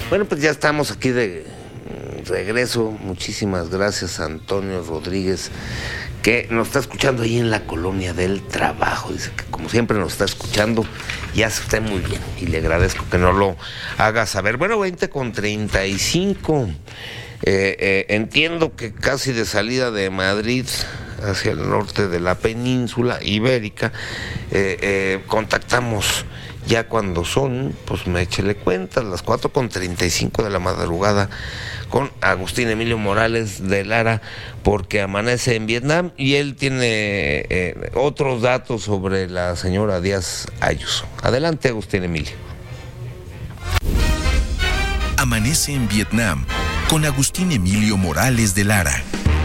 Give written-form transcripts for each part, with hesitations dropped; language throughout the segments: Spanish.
Bueno, pues ya estamos aquí de regreso. Muchísimas gracias a Antonio Rodríguez, que nos está escuchando ahí en la Colonia del Trabajo. Dice que como siempre nos está escuchando y hace usted muy bien, y le agradezco que no lo haga saber. Bueno, 20:35. Entiendo que casi de salida de Madrid hacia el norte de la península ibérica, contactamos ya cuando son, pues me échele cuenta, las 4:35 de la madrugada, con Agustín Emilio Morales de Lara, porque amanece en Vietnam y él tiene otros datos sobre la señora Díaz Ayuso. Adelante, Agustín Emilio. Amanece en Vietnam con Agustín Emilio Morales de Lara.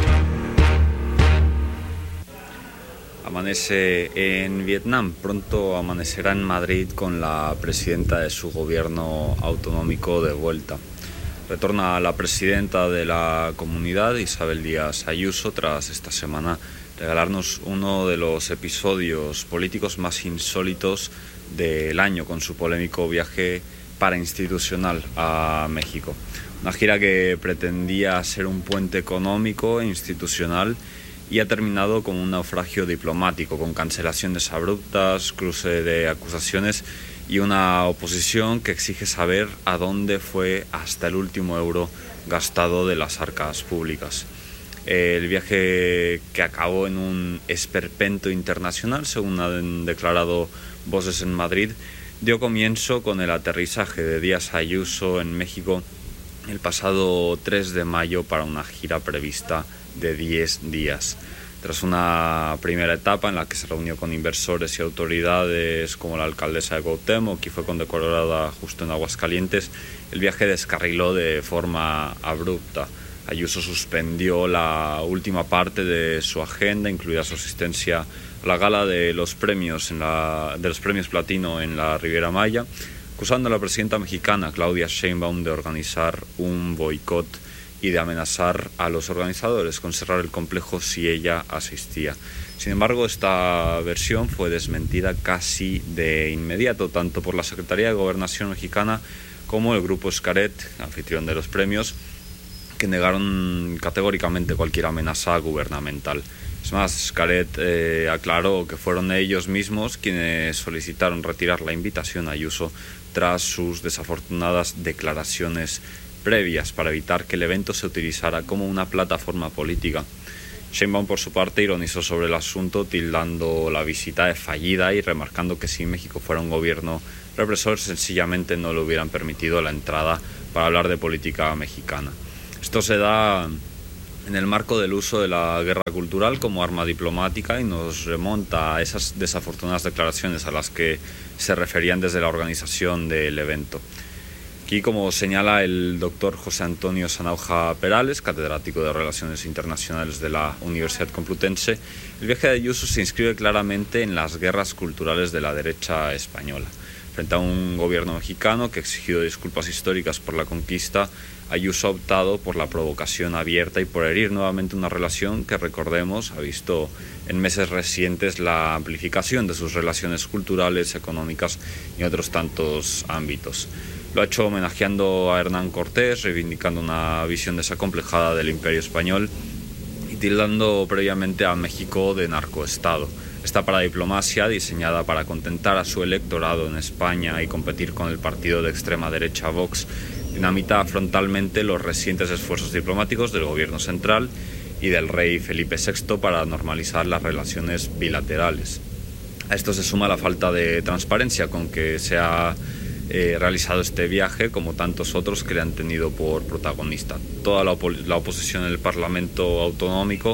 Amanece en Vietnam, pronto amanecerá en Madrid con la presidenta de su gobierno autonómico de vuelta. Retorna la presidenta de la comunidad, Isabel Díaz Ayuso, tras esta semana regalarnos uno de los episodios políticos más insólitos del año, con su polémico viaje parainstitucional a México. Una gira que pretendía ser un puente económico e institucional y ha terminado con un naufragio diplomático, con cancelaciones abruptas, cruce de acusaciones y una oposición que exige saber a dónde fue hasta el último euro gastado de las arcas públicas. El viaje, que acabó en un esperpento internacional, según han declarado voces en Madrid, dio comienzo con el aterrizaje de Díaz Ayuso en México el pasado 3 de mayo para una gira prevista de 10 días. Tras una primera etapa en la que se reunió con inversores y autoridades como la alcaldesa de Cuauhtémoc, que fue condecorada justo en Aguascalientes, el viaje descarriló de forma abrupta. Ayuso suspendió la última parte de su agenda, incluida su asistencia a la gala de los premios Platino en la Riviera Maya, acusando a la presidenta mexicana Claudia Sheinbaum de organizar un boicot y de amenazar a los organizadores con cerrar el complejo si ella asistía. Sin embargo, esta versión fue desmentida casi de inmediato, tanto por la Secretaría de Gobernación mexicana como el Grupo Xcaret, anfitrión de los premios, que negaron categóricamente cualquier amenaza gubernamental. Es más, Xcaret aclaró que fueron ellos mismos quienes solicitaron retirar la invitación a Ayuso tras sus desafortunadas declaraciones previas para evitar que el evento se utilizara como una plataforma política. Sheinbaum, por su parte, ironizó sobre el asunto, tildando la visita de fallida y remarcando que si México fuera un gobierno represor, sencillamente no le hubieran permitido la entrada para hablar de política mexicana. Esto se da en el marco del uso de la guerra cultural como arma diplomática y nos remonta a esas desafortunadas declaraciones a las que se referían desde la organización del evento. Aquí, como señala el doctor José Antonio Sanauja Perales, catedrático de Relaciones Internacionales de la Universidad Complutense, el viaje de Ayuso se inscribe claramente en las guerras culturales de la derecha española. Frente a un gobierno mexicano que ha exigido disculpas históricas por la conquista, Ayuso ha optado por la provocación abierta y por herir nuevamente una relación que, recordemos, ha visto en meses recientes la amplificación de sus relaciones culturales, económicas y otros tantos ámbitos. Lo ha hecho homenajeando a Hernán Cortés, reivindicando una visión desacomplejada del Imperio Español y tildando previamente a México de narcoestado. Esta paradiplomacia, diseñada para contentar a su electorado en España y competir con el partido de extrema derecha Vox, dinamita frontalmente los recientes esfuerzos diplomáticos del gobierno central y del rey Felipe VI para normalizar las relaciones bilaterales. A esto se suma la falta de transparencia con que se ha realizado este viaje, como tantos otros que le han tenido por protagonista. Toda la oposición en el Parlamento Autonómico,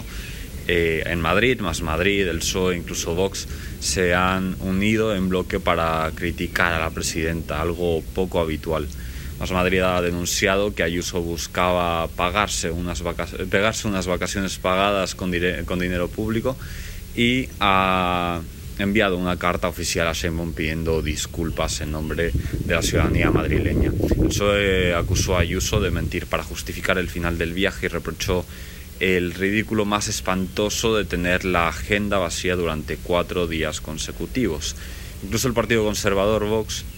en Madrid, Más Madrid, el PSOE, incluso Vox, se han unido en bloque para criticar a la presidenta, algo poco habitual. Más Madrid ha denunciado que Ayuso buscaba pegarse unas vacaciones pagadas con dinero público y ha enviado una carta oficial a Sheinbaum pidiendo disculpas en nombre de la ciudadanía madrileña. El PSOE acusó a Ayuso de mentir para justificar el final del viaje y reprochó el ridículo más espantoso de tener la agenda vacía durante 4 días consecutivos. Incluso el Partido Conservador, Vox,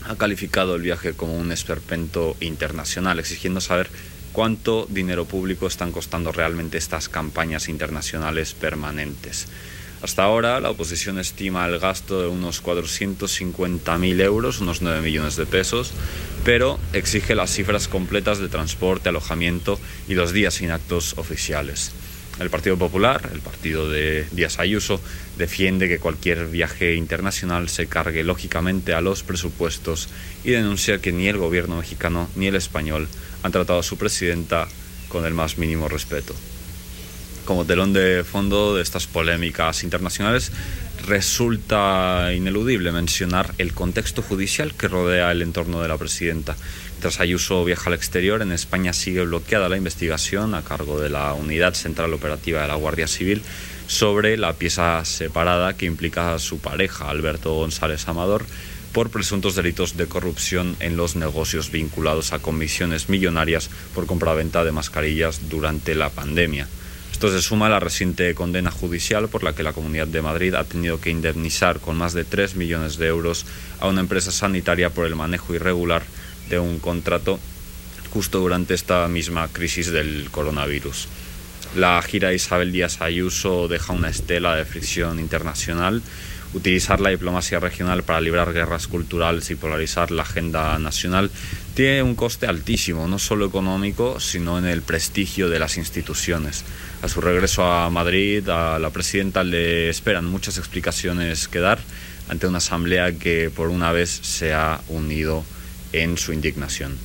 ha calificado el viaje como un esperpento internacional, exigiendo saber cuánto dinero público están costando realmente estas campañas internacionales permanentes. Hasta ahora, la oposición estima el gasto de unos 450.000 euros, unos 9 millones de pesos, pero exige las cifras completas de transporte, alojamiento y los días sin actos oficiales. El Partido Popular, el partido de Díaz Ayuso, defiende que cualquier viaje internacional se cargue lógicamente a los presupuestos y denuncia que ni el gobierno mexicano ni el español han tratado a su presidenta con el más mínimo respeto. Como telón de fondo de estas polémicas internacionales, resulta ineludible mencionar el contexto judicial que rodea el entorno de la presidenta. Tras Ayuso viaja al exterior, en España sigue bloqueada la investigación a cargo de la Unidad Central Operativa de la Guardia Civil sobre la pieza separada que implica a su pareja, Alberto González Amador, por presuntos delitos de corrupción en los negocios vinculados a comisiones millonarias por compraventa de mascarillas durante la pandemia. Esto se suma a la reciente condena judicial por la que la Comunidad de Madrid ha tenido que indemnizar con más de 3 millones de euros a una empresa sanitaria por el manejo irregular de un contrato justo durante esta misma crisis del coronavirus. La gira de Isabel Díaz Ayuso deja una estela de fricción internacional. Utilizar la diplomacia regional para librar guerras culturales y polarizar la agenda nacional tiene un coste altísimo, no solo económico, sino en el prestigio de las instituciones. A su regreso a Madrid, a la presidenta le esperan muchas explicaciones que dar ante una asamblea que por una vez se ha unido en su indignación.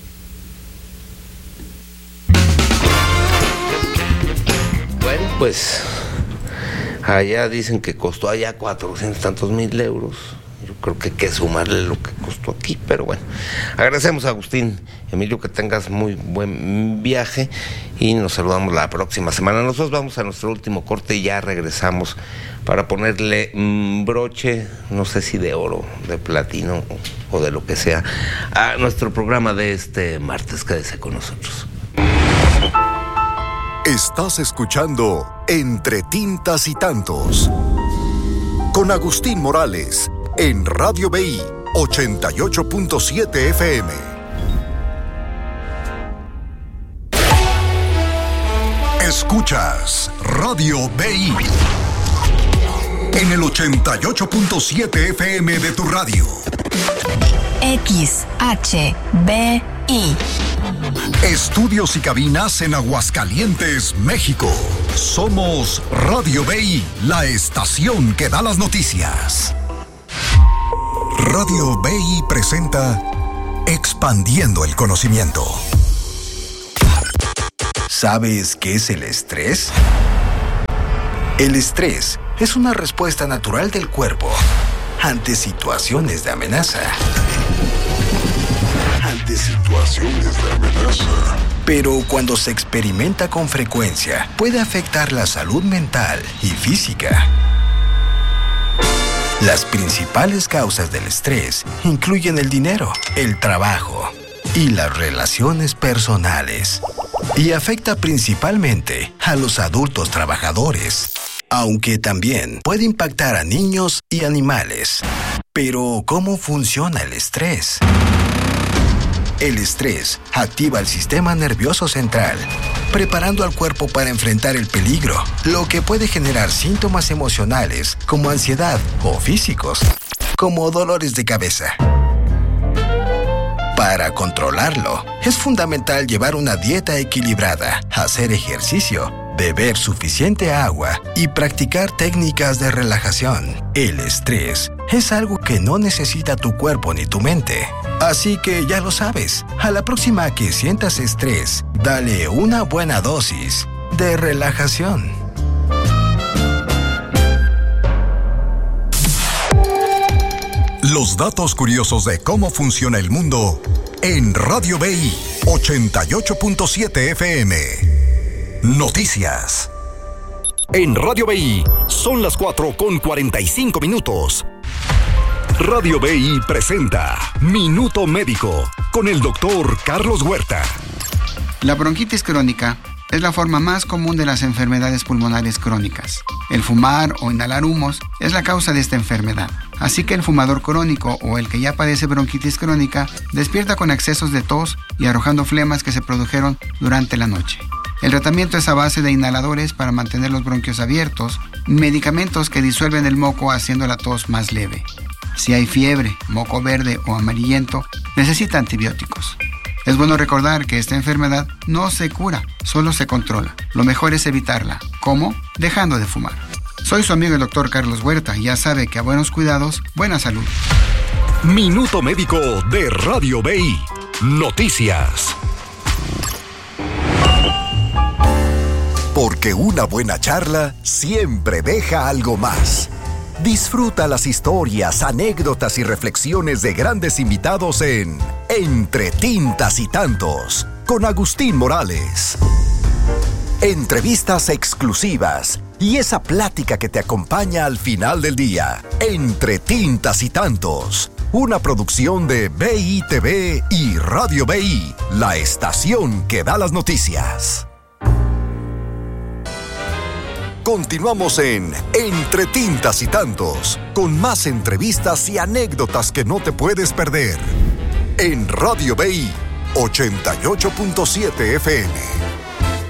Bueno, pues allá dicen que costó allá 400 tantos mil euros. Yo creo que hay que sumarle lo que costó aquí, pero bueno. Agradecemos a Agustín Emilio, que tengas muy buen viaje y nos saludamos la próxima semana. Nosotros vamos a nuestro último corte y ya regresamos para ponerle broche, no sé si de oro, de platino o de lo que sea, a nuestro programa de este martes. Quédese con nosotros. Estás escuchando Entre Tintas y Tantos con Agustín Morales en Radio BI 88.7 FM. Escuchas Radio BI en el 88.7 FM de tu radio. XHBI. Estudios y cabinas en Aguascalientes, México. Somos Radio BI, la estación que da las noticias. Radio BI presenta Expandiendo el Conocimiento. ¿Sabes qué es el estrés? El estrés es una respuesta natural del cuerpo ante situaciones de amenaza. Pero cuando se experimenta con frecuencia, puede afectar la salud mental y física. Las principales causas del estrés incluyen el dinero, el trabajo y las relaciones personales. Y afecta principalmente a los adultos trabajadores, aunque también puede impactar a niños y animales. Pero, ¿cómo funciona el estrés? El estrés activa el sistema nervioso central, preparando al cuerpo para enfrentar el peligro, lo que puede generar síntomas emocionales como ansiedad o físicos, como dolores de cabeza. Para controlarlo, es fundamental llevar una dieta equilibrada, hacer ejercicio, beber suficiente agua y practicar técnicas de relajación. El estrés es algo que no necesita tu cuerpo ni tu mente. Así que ya lo sabes, a la próxima que sientas estrés, dale una buena dosis de relajación. Los datos curiosos de cómo funciona el mundo en Radio BI 88.7 FM. Noticias. En Radio BI son las 4:45. Radio BI presenta Minuto Médico con el doctor Carlos Huerta. La bronquitis crónica es la forma más común de las enfermedades pulmonares crónicas. El fumar o inhalar humos es la causa de esta enfermedad. Así que el fumador crónico o el que ya padece bronquitis crónica despierta con excesos de tos y arrojando flemas que se produjeron durante la noche. El tratamiento es a base de inhaladores para mantener los bronquios abiertos, medicamentos que disuelven el moco haciendo la tos más leve. Si hay fiebre, moco verde o amarillento, necesita antibióticos. Es bueno recordar que esta enfermedad no se cura, solo se controla. Lo mejor es evitarla. ¿Cómo? Dejando de fumar. Soy su amigo el doctor Carlos Huerta y ya sabe que a buenos cuidados, buena salud. Minuto Médico de Radio BI. Noticias. Porque una buena charla siempre deja algo más. Disfruta las historias, anécdotas y reflexiones de grandes invitados en Entre Tintas y Tantos, con Agustín Morales. Entrevistas exclusivas y esa plática que te acompaña al final del día. Entre Tintas y Tantos, una producción de BITV y Radio BI, la estación que da las noticias. Continuamos en Entre Tintas y Tantos, con más entrevistas y anécdotas que no te puedes perder. En Radio BI 88.7 FM.